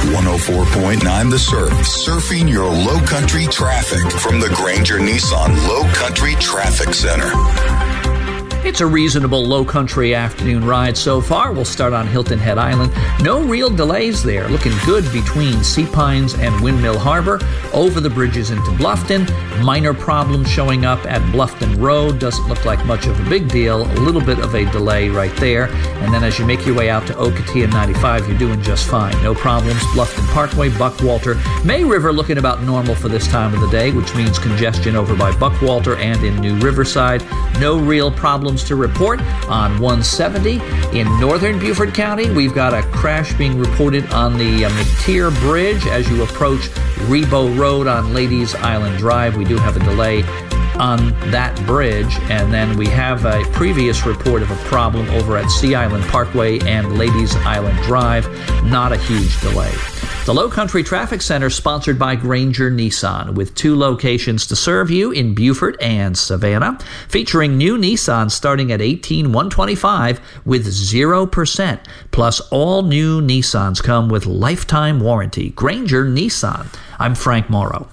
104.9 The Surf. Surfing your low country traffic from the Granger Nissan Low Country Traffic Center. It's a reasonable low country afternoon ride so far. We'll start on Hilton Head Island. No real delays there. Looking good between Sea Pines and Windmill Harbor. Over the bridges into Bluffton. Minor problems showing up at Bluffton Road. Doesn't look like much of a big deal. A little bit of a delay right there. And then as you make your way out to Okatee and 95, you're doing just fine. No problems. Bluffton Parkway, Buckwalter. May River looking about normal for this time of the day, which means congestion over by Buckwalter and in New Riverside. No real problems to report on 170 in northern Beaufort County. We've got a crash being reported on the McTier Bridge as you approach Rebo Road on Ladies Island Drive. We do have a delay on that bridge, and then we have a previous report of a problem over at Sea Island Parkway and Ladies Island Drive. Not a huge delay. The Low Country Traffic Center sponsored by Granger Nissan, with 2 locations to serve you in Beaufort and Savannah, featuring new Nissan starting at $18,125 with 0%. Plus, all new Nissans come with lifetime warranty. Granger Nissan. I'm Frank Morrow.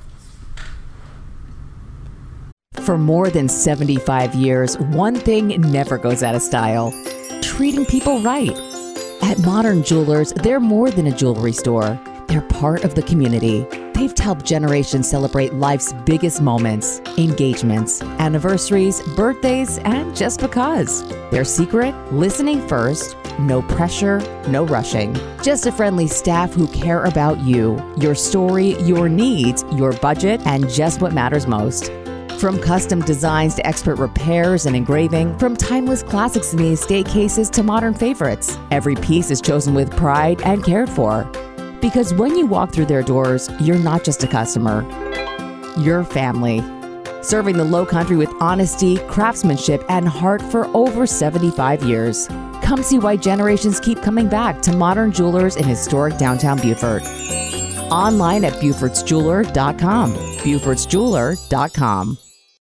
For more than 75 years, one thing never goes out of style: treating people right. At Modern Jewelers, they're more than a jewelry store. They're part of the community. They've helped generations celebrate life's biggest moments, engagements, anniversaries, birthdays, and just because. Their secret? Listening first, no pressure, no rushing. Just a friendly staff who care about you, your story, your needs, your budget, and just what matters most. From custom designs to expert repairs and engraving, from timeless classics in the estate cases to modern favorites, every piece is chosen with pride and cared for. Because when you walk through their doors, you're not just a customer, you're family. Serving the Low Country with honesty, craftsmanship, and heart for over 75 years. Come see why generations keep coming back to Modern Jewelers in historic downtown Beaufort. Online at Beaufort'sJeweler.com. Beaufort'sJeweler.com.